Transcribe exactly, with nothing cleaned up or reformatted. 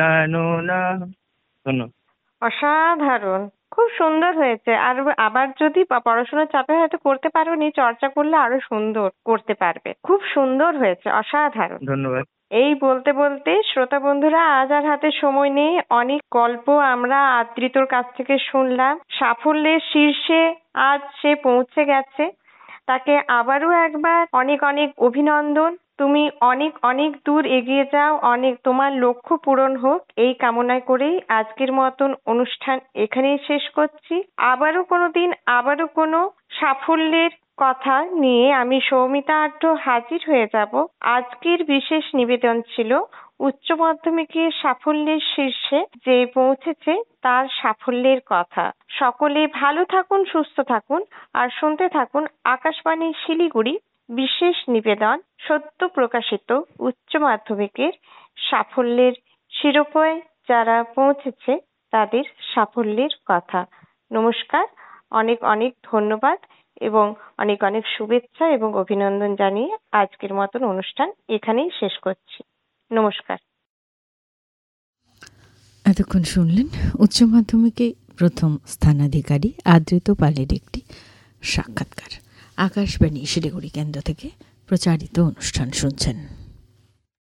জানো না। ধন্যবাদ। অসাধারণ, খুব সুন্দর হয়েছে। আর আবার যদি পা- পড়াশোনার চাপে হয়তো করতে পারোনি, চর্চা করলে আরো সুন্দর করতে পারবে। খুব সুন্দর হয়েছে, অসাধারণ। ধন্যবাদ। এই বলতে বলতে শ্রোতা বন্ধুরা, আজ আর হাতে সময় নেই। অনেক গল্প আমরা আদ্রিতর কাছ থেকে শুনলাম। সাফল্যের শীর্ষে আজ সে পৌঁছে গেছে। তাকে আবারও একবার অনেক অনেক অভিনন্দন। তুমি অনেক অনেক দূর এগিয়ে যাও, অনেক তোমার লক্ষ্য পূরণ হোক, এই কামনায় করেই আজকের মতন অনুষ্ঠান এখানেই শেষ করছি। আবারও কোনোদিন আবারও কোনো সাফল্যের কথা নিয়ে আমি সৌমিতা আড্ড হাজির হয়ে যাব। আজকের বিশেষ নিবেদন ছিল উচ্চ মাধ্যমিকের সাফল্যের শীর্ষে যে পৌঁছেছে তার সাফল্যের কথা। সকলে ভালো থাকুন, সুস্থ থাকুন, আর শুনতে থাকুন আকাশবাণী শিলিগুড়ি বিশেষ নিবেদন সদ্য প্রকাশিত উচ্চ মাধ্যমিকের সাফল্যের শিরোপায় যারা পৌঁছেছে তাদের সাফল্যের কথা। নমস্কার, অনেক অনেক ধন্যবাদ এবং অনেক অনেক শুভেচ্ছা এবং অভিনন্দন জানিয়ে আজকের মতন অনুষ্ঠান এখানেই শেষ করছি। নমস্কার। এতক্ষণ শুনলেন উচ্চ মাধ্যমিকে প্রথম স্থানাধিকারী আদৃত পালের একটি সাক্ষাৎকার। আকাশবাণী শিলিগুড়ি কেন্দ্র থেকে প্রচারিত অনুষ্ঠান শুনছেন।